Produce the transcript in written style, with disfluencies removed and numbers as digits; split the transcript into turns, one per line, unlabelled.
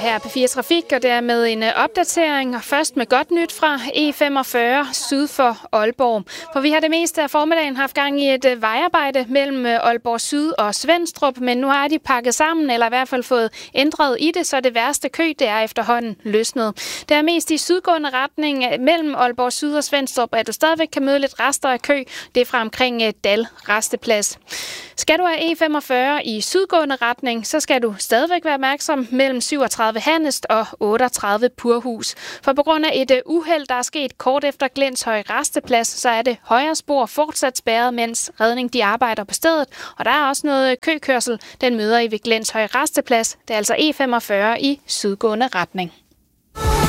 her på 4 Trafik, og det er med en opdatering, og først med godt nyt fra E45 syd for Aalborg. For vi har det meste af formiddagen haft gang i et vejarbejde mellem Aalborg Syd og Svenstrup, men nu har de pakket sammen, eller i hvert fald fået ændret i det, så det værste kø, det er efterhånden løsnet. Det er mest i sydgående retning mellem Aalborg Syd og Svenstrup, at du stadigvæk kan møde lidt rester af kø. Det er fra omkring Dal Rasteplads. Skal du have E45 i sydgående retning, så skal du stadigvæk være opmærksom mellem 37 Hannest og 38 Purhus. For på grund af et uheld, der er sket kort efter Glenshøj Rasteplads, så er det højre spor fortsat spærret, mens redning de arbejder på stedet. Og der er også noget køkørsel, den møder I ved Glenshøj Rasteplads. Det er altså E45 i sydgående retning.